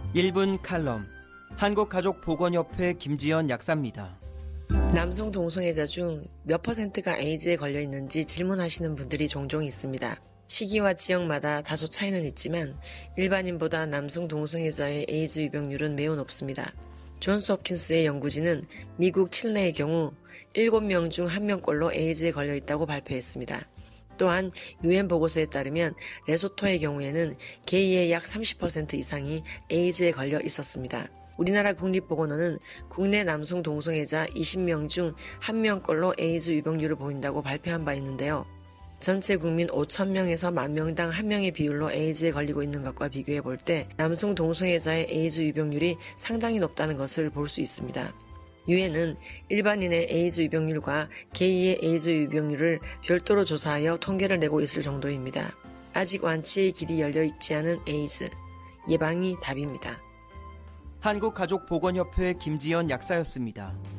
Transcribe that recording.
1분 칼럼, 한국가족보건협회 김지연 약사입니다. 남성 동성애자 중 몇 퍼센트가 에이즈에 걸려 있는지 질문하시는 분들이 종종 있습니다. 시기와 지역마다 다소 차이는 있지만 일반인보다 남성 동성애자의 에이즈 유병률은 매우 높습니다. 존스 홉킨스의 연구진은 미국 칠레의 경우 7명 중 1명꼴로 에이즈에 걸려 있다고 발표했습니다. 또한 UN 보고서에 따르면 레소토의 경우에는 게이의 약 30% 이상이 에이즈에 걸려 있었습니다. 우리나라 국립보건원은 국내 남성 동성애자 20명 중 1명꼴로 에이즈 유병률을 보인다고 발표한 바 있는데요. 전체 국민 5,000명에서 10,000명당 1명의 비율로 에이즈에 걸리고 있는 것과 비교해 볼 때 남성 동성애자의 에이즈 유병률이 상당히 높다는 것을 볼 수 있습니다. 유엔은 일반인의 에이즈 유병률과 게이의 에이즈 유병률을 별도로 조사하여 통계를 내고 있을 정도입니다. 아직 완치의 길이 열려 있지 않은 에이즈, 예방이 답입니다. 한국가족보건협회 김지연 약사였습니다.